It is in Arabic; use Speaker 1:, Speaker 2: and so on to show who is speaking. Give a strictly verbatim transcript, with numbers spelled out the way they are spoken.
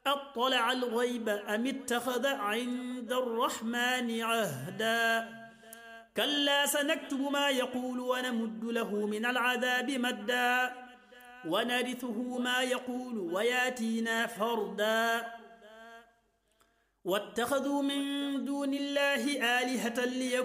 Speaker 1: أطلع الغيب أم اتخذ عند الرحمن عهدا كلا سنكتب ما يقول ونمد له من العذاب مدا ونرثه ما يقول وياتينا فردا واتخذوا من دون الله آلهة ليكونوا